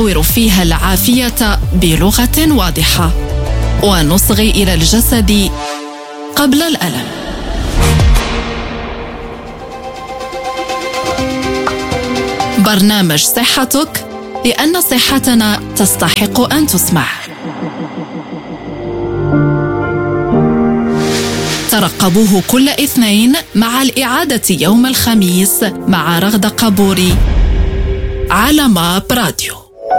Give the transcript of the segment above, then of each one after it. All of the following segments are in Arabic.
نصور فيها العافية بلغة واضحة ونصغي إلى الجسد قبل الألم. برنامج صحتك، لأن صحتنا تستحق أن تسمع. ترقبوه كل اثنين مع الإعادة يوم الخميس مع رغدة قبوري على ماب راديو.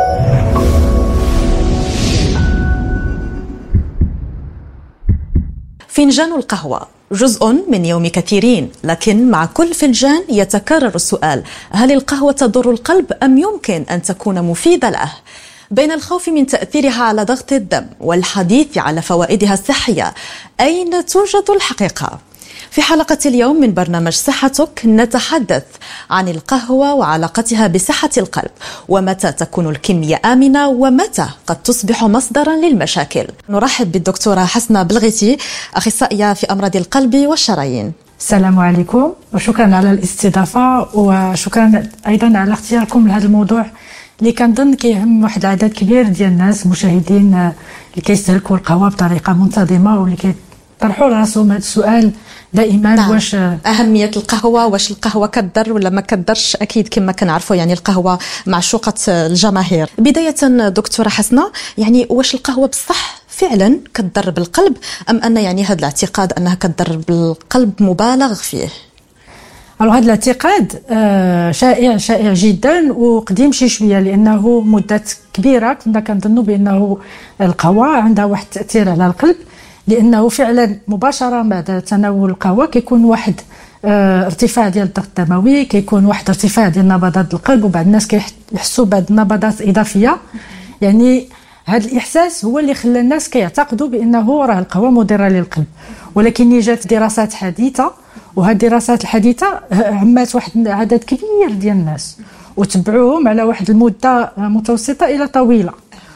فنجان القهوة جزء من يوم كثيرين، لكن مع كل فنجان يتكرر السؤال: هل القهوة تضر القلب أم يمكن أن تكون مفيدة له؟ بين الخوف من تأثيرها على ضغط الدم والحديث على فوائدها الصحية، أين توجد الحقيقة؟ في حلقة اليوم من برنامج صحتك نتحدث عن القهوة وعلاقتها بصحة القلب، ومتى تكون الكمية آمنة ومتى قد تصبح مصدرا للمشاكل. نرحب بالدكتورة حسنة بلغيتي، أخصائية في أمراض القلب والشرايين. السلام عليكم وشكرا على الاستضافة، وشكرا أيضا على اختياركم لهذا الموضوع اللي كنظن كيهم واحد العدد كبير ديال الناس المشاهدين اللي كيستهلكوا القهوة بطريقة منتظمة واللي كيطرحوا راسهم هذا السؤال دائما. نعم. واش أهمية القهوة، واش القهوة كتضر ولا ما كتضرش؟ أكيد كما كنعرفوا يعني القهوة معشوقة الجماهير. بداية دكتورة حسنة، يعني واش القهوة بصح فعلا كتضر بالقلب أم أن يعني هذا الاعتقاد أنها كتضر بالقلب مبالغ فيه؟ هذا الاعتقاد شائع جدا وقديم شي شويه، لانه مده كبيره كنا كنظنوا بانه القهوه عندها واحد التاثير على القلب، لانه فعلا مباشره بعد تناول القهوه كيكون واحد ارتفاع ديال الضغط الدموي، كيكون واحد ارتفاع ديال نبضات القلب، وبعض الناس كيحسوا بعض النبضات اضافيه. يعني هذا الاحساس هو اللي خلى الناس كيعتقدوا بانه راه القهوه مضره للقلب. ولكن جات دراسات حديثه، وهذه الدراسات الحديثه عمات واحد عدد كبير ديال الناس وتبعوهم على واحد المده متوسطه الى طويله،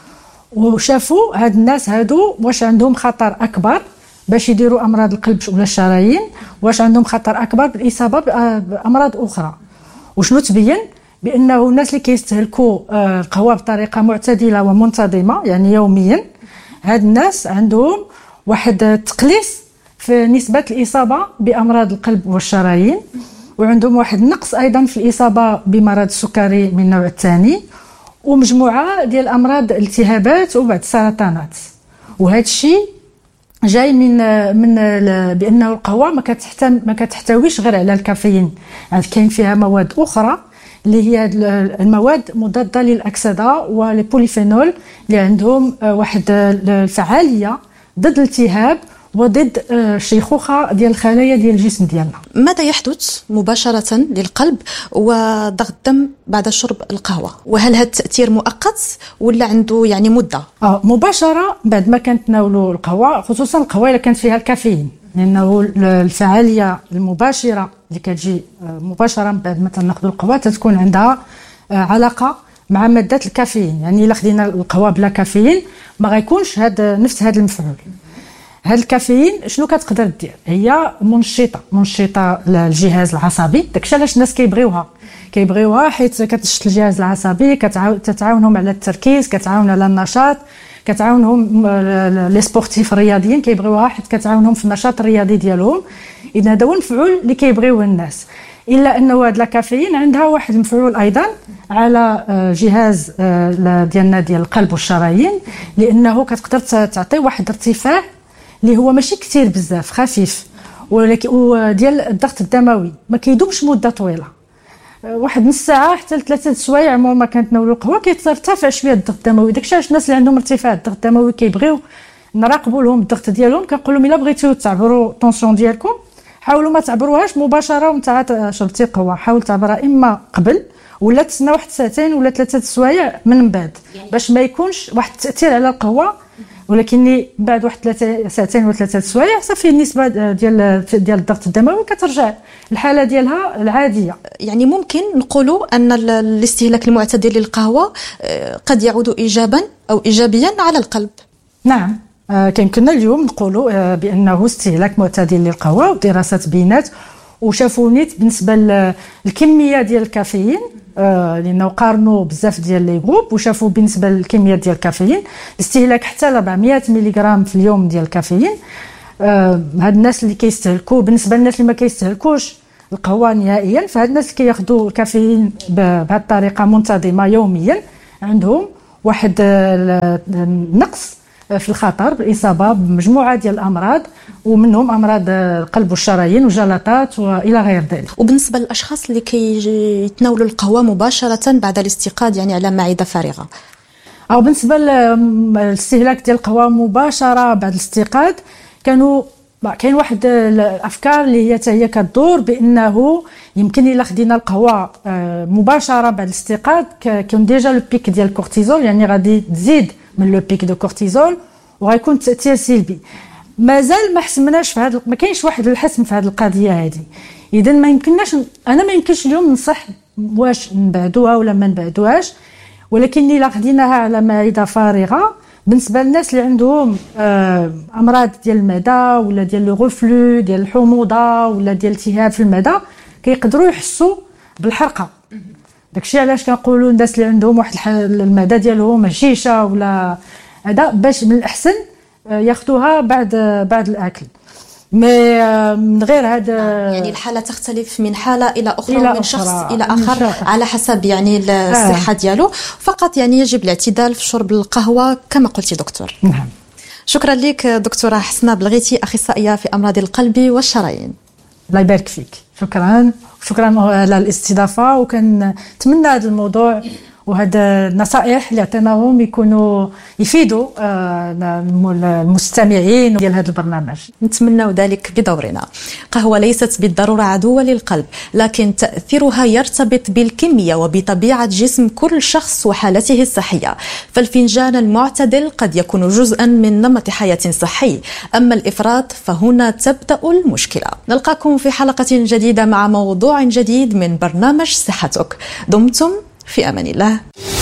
وشافوا هاد الناس هادو واش عندهم خطر اكبر باش يديروا امراض القلب ولا الشرايين، واش عندهم خطر اكبر بالاصابه بامراض اخرى. وشنو تبين؟ بانه الناس اللي كيستهلكوا القهوه بطريقه معتدله ومنتظمه يعني يوميا، هاد الناس عندهم واحد التقليص في نسبه الاصابه بامراض القلب والشرايين، وعندهم واحد النقص ايضا في الاصابه بمرض السكري من النوع الثاني، ومجموعه ديال امراض الالتهابات وبعض السرطانات. وهذا الشيء جاي من بانه القهوه ما كتحتويش غير على الكافيين، يعني كاين فيها مواد اخرى اللي هي المواد مضاده للاكسده والبوليفينول اللي عندهم واحد الفعاليه ضد الالتهاب وضد الشيخوخه ديال الخلايا ديال الجسم ديالنا. ماذا يحدث مباشره للقلب وضغط الدم بعد شرب القهوه؟ وهل هذا التاثير مؤقت ولا عنده يعني مده؟ مباشره بعد ما كنتناولوا القهوه، خصوصا القهوه الا كانت فيها الكافيين، لانه الفعاليه المباشره اللي كتجي مباشره بعد ما تناخذوا القهوه تكون عندها علاقه مع ماده الكافيين. يعني الا خدينا القهوه بلا كافيين ما غيكونش نفس هذا المفعول. هاد الكافيين شنو كتقدر دير؟ هي منشطه للجهاز العصبي. داكشي علاش الناس كيبغيوها حيت كتنشط الجهاز العصبي، كتعاونهم على التركيز، كتعاون على النشاط، كتعاونهم لي سبورتيف الرياضيين كيبغيوها حيت كتعاونهم في النشاط الرياضي ديالهم. اذا هذا هو المفعول اللي كيبغيوه الناس. الا انه هاد الكافيين عندها واحد المفعول ايضا على جهاز ديالنا ديال القلب والشرايين، لانه كتقدر تعطي واحد ارتفاع اللي هو ماشي كثير بزاف، خفيف، ولكن وديال الضغط الدموي ما كيدومش مده طويله، واحد نص ساعه حتى ل3 سوايع. عمر ما كنتناولوا القهوه كيترتفع شويه الضغط الدموي. داكشي علاش الناس اللي عندهم ارتفاع الضغط الدموي كيبغيو نراقبوا لهم الضغط ديالهم. كنقول لهم الا بغيتوا تعبروا الطونسيون ديالكم حاولوا ما تعبروهاش مباشره وانت شربتي القهوه، حاول تعبرها اما قبل ولا تسنى واحد 2 ولا 3 سوايع من بعد، باش ما يكونش واحد التاثير على القهوه. ولكن بعد واحد 2 ولا 3 سوايع صافي النسبه ديال الضغط الدموي كترجع الحاله ديالها العاديه. يعني ممكن نقولوا ان الاستهلاك المعتدل للقهوه قد يعود ايجابا او ايجابيا على القلب. نعم، كيمكننا اليوم نقولوا بانه استهلاك معتدل للقهوه، ودراسات بينات وشافوا نيت بالنسبه للكميه ديال الكافيين لانه قارنوا بزاف ديال لي جروب وشافوا بالنسبه للكميه ديال الكافيين الاستهلاك حتى 400 ملغ في اليوم ديال الكافيين. هاد الناس اللي كيستهلكوا، بالنسبه للناس اللي ما كيستهلكوش القهوه نهائيا، فهاد الناس اللي كياخذوا الكافيين بهذه الطريقه منتظمه يوميا عندهم واحد النقص في الخطر بالاصابه بمجموعه ديال الامراض، ومنهم امراض القلب والشرايين وجلطات والى غير ذلك. وبالنسبه للاشخاص اللي كيتناولوا القهوه مباشره بعد الاستيقاظ، يعني على معده فارغه، او بالنسبه للاستهلاك ديال القهوه مباشره بعد الاستيقاظ، كاين واحد الافكار اللي هي حتى هي كتدور بانه يمكن الا خدينا القهوه مباشره بعد الاستيقاظ كيكون ديجا لو بيك ديال الكورتيزول، يعني غادي تزيد من لو بيك دو كورتيزول وغيكون التاثير سلبي. مازال ما حسمناش في هذا، ما كاينش واحد الحسم في هذه القضيه هذه. اذا ما يمكنناش، انا ما يمكنش اليوم ننصح واش نبعدوها ولا ما نبعدوهاش، ولكن الا خديناها على معده فارغه بالنسبه للناس اللي عندهم امراض ديال المعده ولا ديال لو غفلو ديال الحموضه ولا ديال التهاب في المعده، كيقدروا يحسوا بالحرقه. داكشي علاش كنقولوا الناس اللي عندهم واحد المعده ديالهم هشيشه ولا هذا، باش من الاحسن ياخذوها بعد الاكل. من غير هذا يعني الحاله تختلف من حاله الى اخرى ومن شخص الى اخر على حسب يعني الصحه ديالو. فقط يعني يجب الاعتدال في شرب القهوه كما قلتي دكتور. نعم. شكرا لك دكتوره حسناء بلغيتي، اخصائيه في امراض القلب والشرايين. الله يبارك فيك. شكرا على الاستضافه، وكنتمنى هذا الموضوع وهاد النصائح اللي عطيناهم يكونوا يفيدوا المستمعين ديال هذا البرنامج. نتمنى ذلك بدورنا. قهوة ليست بالضرورة عدوة للقلب، لكن تأثيرها يرتبط بالكمية وبطبيعة جسم كل شخص وحالته الصحية، فالفنجان المعتدل قد يكون جزءا من نمط حياة صحي، أما الإفراط فهنا تبدأ المشكلة. نلقاكم في حلقة جديدة مع موضوع جديد من برنامج صحتك. دمتم في أمان الله.